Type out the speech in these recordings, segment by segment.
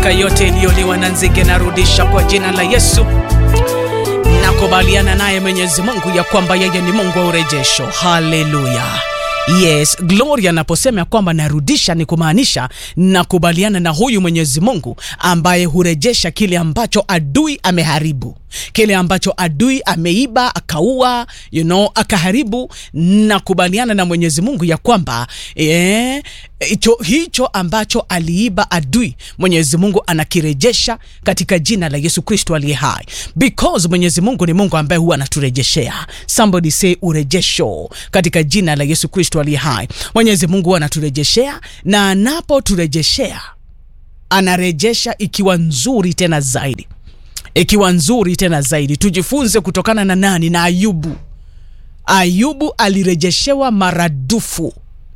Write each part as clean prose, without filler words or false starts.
Mamlaka yote iliyoliwa na nzige narudisha kwa jina la Yesu. Nakubaliana naye Mwenyezi Mungu ya kwamba yeye ni Mungu wa urejesho. Haleluya. Yes, Gloria anaposema ya kwamba narudisha ni kumaanisha nakubaliana na huyu Mwenyezi Mungu ambaye hurejesha kile ambacho adui ameharibu. Kile ambacho adui ameiba, akaua, akaharibu. Nakubaliana na Mwenyezi Mungu ya kwamba hicho ambacho aliiba adui, Mwenyezi Mungu anakirejesha katika jina la Yesu Kristo aliye hai. Because Mwenyezi Mungu ni Mungu ambaye huwa anaturejeshea. Somebody say urejesho katika jina la Yesu Kristo aliye hai. Mwenyezi Mungu anaturejeshea, na anapoturejeshea anarejesha ikiwa nzuri tena zaidi. Ikiwa nzuri tena zaidi. Tujifunze kutokana na nani? Na Ayubu. Ayubu alirejeshewa maradufu.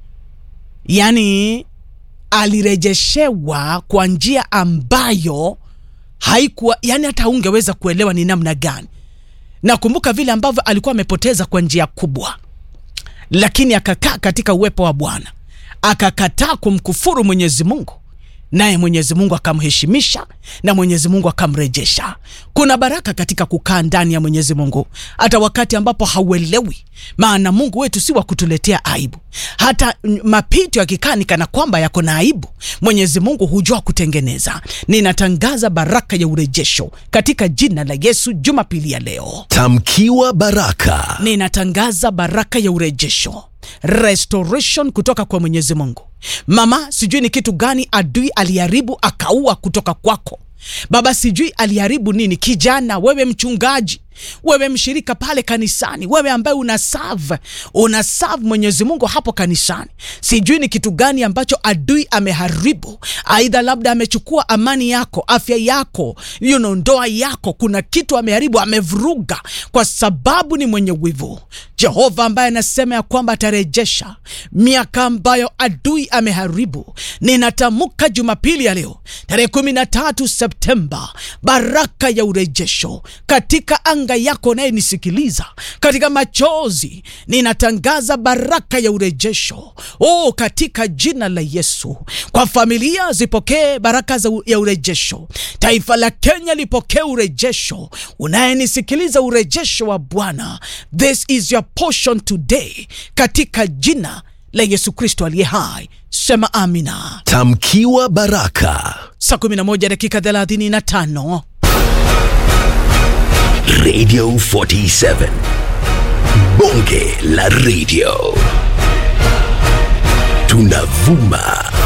Yani alirejeshewa kwa njia ambayo haikuwa, yani hata ungeweza kuelewa ni namna gani. Nakumbuka vile ambavyo alikuwa amepoteza kwa njia kubwa, lakini akakaa katika uwepo wa Bwana, akakataa kumkufuru Mwenyezi Mungu, naye Mwenyezi Mungu akamheshimisha na Mwenyezi Mungu akamrejesha. Kuna baraka katika kukaa ndani ya Mwenyezi Mungu hata wakati ambapo hauelewi, maana Mungu wetu si wa kutuletea aibu. Hata mapito yakikani kana kwamba yako na aibu, Mwenyezi Mungu hujua kutengeneza. Ninatangaza baraka ya urejesho katika jina la Yesu Jumapili ya leo. Tamkiwa baraka. Ninatangaza baraka ya urejesho, restoration kutoka kwa Mwenyezi Mungu. Mama, sijui ni kitu gani adui aliharibu akaua kutoka kwako. Baba, sijui aliharibu nini. Kijana, wewe mchungaji, wewe mshirika pale kanisani, wewe ambaye unaserve Mwenyezi Mungu hapo kanisani, sijui ni kitu gani ambacho adui ameharibu. Aidha labda amechukua amani yako, afya yako, ndoa yako. Kuna kitu ameharibu, amevuruga, kwa sababu ni mwenye wivu. Jehova ambaye anasema ya kwamba atarejesha miaka ambayo adui ameharibu. Ninatamka Jumapili ya leo tarehe 13 Septemba, baraka ya urejesho katika anga yako naye nisikiliza, katika machozi ninatangaza baraka ya urejesho katika jina la Yesu. Kwa familia zipokee baraka ya urejesho. Taifa la Kenya lipokee urejesho. Unayenisikiliza, urejesho wa Bwana, this is your portion today katika jina la Yesu Kristo aliye hai. Sema amina. Tamkiwa baraka. Saa 11 dakika 35. Radio 47. Bonge la radio. Tunavuma.